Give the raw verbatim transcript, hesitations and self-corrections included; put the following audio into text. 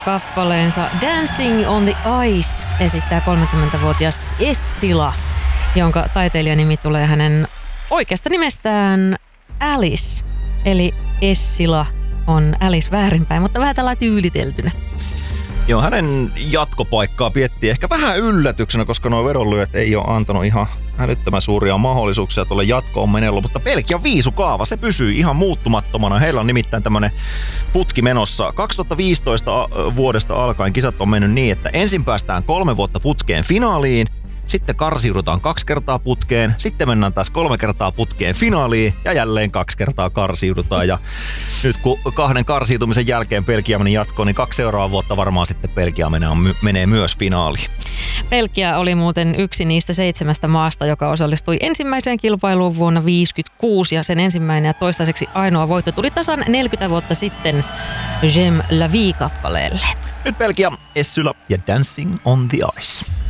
kappaleensa Dancing on the Ice esittää kolmekymmentävuotias Essila, jonka taiteilijanimi tulee hänen oikeasta nimestään Alice. Eli Essila on Alice väärinpäin, mutta vähän tällä tyyliteltynä. Joo, hänen jatkopaikkaa piettiin ehkä vähän yllätyksenä, koska nuo vedonlyöt ei ole antanut ihan älyttömän suuria mahdollisuuksia tuolle jatkoon menellä, mutta Belgian viisukaava, se pysyy ihan muuttumattomana. Heillä on nimittäin tämmönen putki menossa. kaksituhattaviisitoista vuodesta alkaen kisat on mennyt niin, että ensin päästään kolme vuotta putkeen finaaliin, sitten karsiudutaan kaksi kertaa putkeen, sitten mennään taas kolme kertaa putkeen finaaliin ja jälleen kaksi kertaa karsiudutaan. Ja nyt kun kahden karsiutumisen jälkeen Belgia meni jatkoon, niin kaksi seuraavaa vuotta varmaan sitten Belgia menee, menee myös finaaliin. Belgia oli muuten yksi niistä seitsemästä maasta, joka osallistui ensimmäiseen kilpailuun vuonna tuhatyhdeksänsataaviisikymmentäkuusi ja sen ensimmäinen ja toistaiseksi ainoa voitto tuli tasan neljäkymmentä vuotta sitten J'aime la vie -kappaleelle. Nyt Belgia, Essila ja Dancing on the Ice.